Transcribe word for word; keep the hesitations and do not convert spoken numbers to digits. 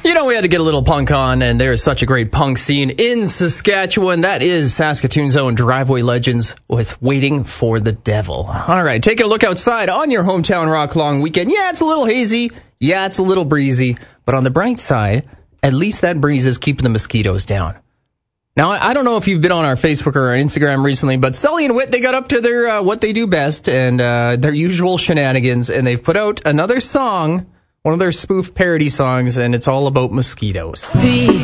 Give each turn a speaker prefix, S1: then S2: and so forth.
S1: You know, we had to get a little punk on, and there is such a great punk scene in Saskatchewan. That is Saskatoon's own Driveway Legends with Waiting for the Devil. All right, taking a look outside on your hometown rock long weekend. Yeah, it's a little hazy. Yeah, it's a little breezy. But on the bright side, at least that breeze is keeping the mosquitoes down. Now, I don't know if you've been on our Facebook or our Instagram recently, but Sully and Whit, they got up to their uh, what they do best and uh, their usual shenanigans, and they've put out another song, one of their spoof parody songs, and it's all about mosquitoes.